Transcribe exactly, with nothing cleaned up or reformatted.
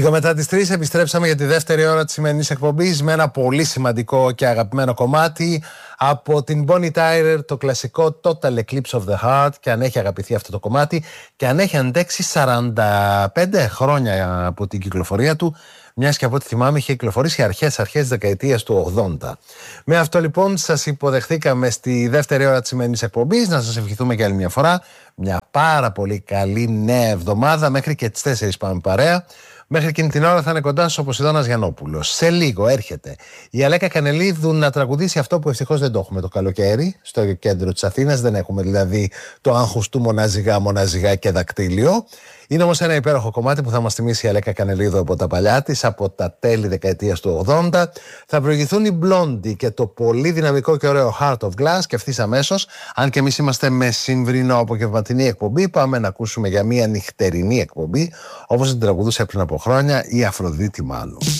Λίγο μετά τις τρεις επιστρέψαμε για τη δεύτερη ώρα της σημερινής εκπομπής με ένα πολύ σημαντικό και αγαπημένο κομμάτι από την Bonnie Tyler, το κλασικό Total Eclipse of the Heart. Και αν έχει αγαπηθεί αυτό το κομμάτι και αν έχει αντέξει σαράντα πέντε χρόνια από την κυκλοφορία του, μιας και από ό,τι θυμάμαι είχε κυκλοφορήσει αρχές, αρχές της δεκαετίας του ογδόντα. Με αυτό λοιπόν σας υποδεχθήκαμε στη δεύτερη ώρα της σημερινής εκπομπής. Να σας ευχηθούμε για άλλη μια φορά μια πάρα πολύ καλή νέα εβδομάδα. Μέχρι και τις τέσσερις πάμε παρέα. Μέχρι εκείνη την ώρα θα είναι κοντά σας ο Ποσειδώνας Γιαννόπουλος. Σε λίγο έρχεται η Αλέκα Κανελίδου να τραγουδήσει αυτό που ευτυχώς δεν το έχουμε το καλοκαίρι στο κέντρο της Αθήνας. Δεν έχουμε δηλαδή το άγχος του μοναζιγά, μοναζιγά και δακτύλιο. Είναι όμως ένα υπέροχο κομμάτι που θα μας θυμίσει η Αλέκα Κανελίδου από τα παλιά της, από τα τέλη δεκαετίας του ογδόντα. Θα προηγηθούν οι Blondie και το πολύ δυναμικό και ωραίο Heart of Glass. Και ευθύς αμέσως, αν και εμείς είμαστε με συμβρινό απογευματινή εκπομπή, πάμε να ακούσουμε για μια νυχτερινή εκπομπή, όπως την τραγουδούσε πριν από χρόνια η Αφροδίτη μάλλον.